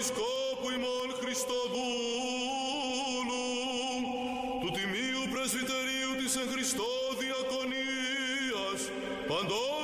Αρχιεπισκόπου ημών Χριστοδούλου, του Τιμίου Πρεσβυτερίου της εν Χριστώ Διακονίας, παντός